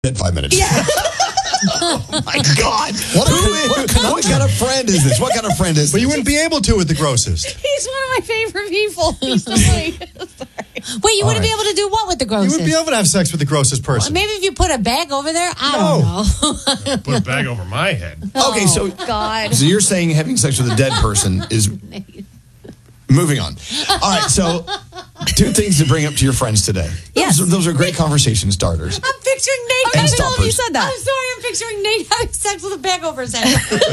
in 5 minutes. Yeah. Oh my God. What kind of friend is this? What kind of friend is this? But you wouldn't be able to with the grossest. He's one of my favorite people. He's so funny. Wait, you wouldn't be able to do what with the You grossest? wouldn't be able to have sex with the grossest person. Maybe if you put a bag over there, I don't know. Put a bag over my head. Okay, so God. So you're saying having sex with a dead person is... Moving on. All right, so 2 things to bring up to your friends today. Yes. Those are great conversation starters. I'm picturing Nate. And I don't know if you stoppers. said that. I'm sorry, I'm picturing Nate having sex with a bag over his head.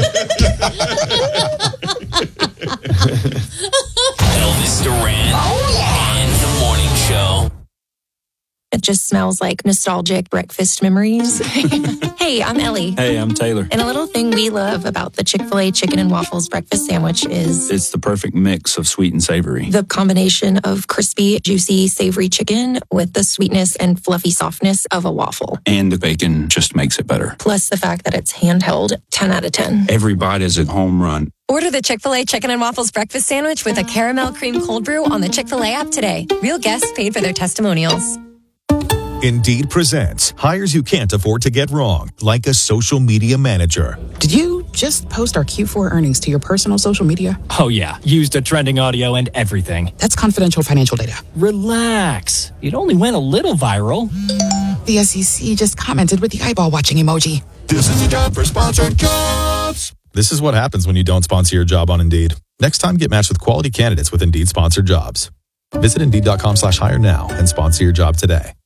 Elvis Duran and the Morning Show. It just smells like nostalgic breakfast memories. Hey, I'm Ellie. Hey, I'm Taylor. And a little thing we love about the Chick-fil-A chicken and waffles breakfast sandwich is It's the perfect mix of sweet and savory. the combination of crispy, juicy, savory chicken with the sweetness and fluffy softness of a waffle. And the bacon just makes it better. Plus the fact that it's handheld, 10 out of 10. Every bite is a home run. Order the Chick-fil-A Chicken and Waffles Breakfast Sandwich with a caramel cream cold brew on the Chick-fil-A app today. Real guests paid for their testimonials. Indeed presents hires you can't afford to get wrong, like a social media manager. Did you just post our Q4 earnings to your personal social media? Oh, yeah. Used a trending audio and everything. That's confidential financial data. Relax. It only went a little viral. The SEC just commented with the eyeball watching emoji. This is a job for sponsored jobs. This is what happens when you don't sponsor your job on Indeed. Next time, get matched with quality candidates with Indeed sponsored jobs. Visit Indeed.com/hire now and sponsor your job today.